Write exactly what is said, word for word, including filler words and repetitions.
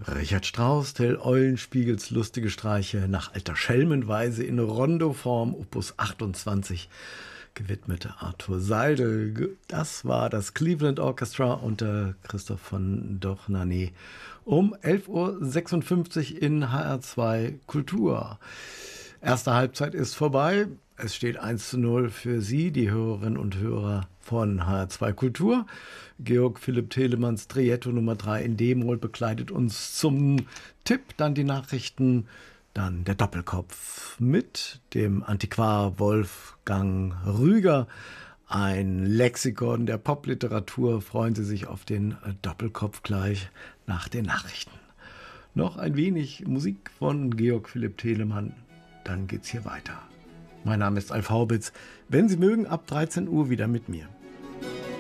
Richard Strauss, Till Eulenspiegels lustige Streiche nach alter Schelmenweise in Rondoform, Opus achtundzwanzig, gewidmete Arthur Seidel. Das war das Cleveland Orchestra unter Christoph von Dohnanyi um elf Uhr sechsundfünfzig in H R zwei Kultur. Erste Halbzeit ist vorbei. Es steht eins zu null für Sie, die Hörerinnen und Hörer von H R zwei Kultur. Georg Philipp Telemanns Trietto Nummer drei in D-Moll begleitet uns zum Tipp, dann die Nachrichten, dann der Doppelkopf mit dem Antiquar Wolfgang Rüger. Ein Lexikon der Popliteratur. Freuen Sie sich auf den Doppelkopf gleich nach den Nachrichten. Noch ein wenig Musik von Georg Philipp Telemann, dann geht's hier weiter. Mein Name ist Alf Haubitz. Wenn Sie mögen, ab dreizehn Uhr wieder mit mir.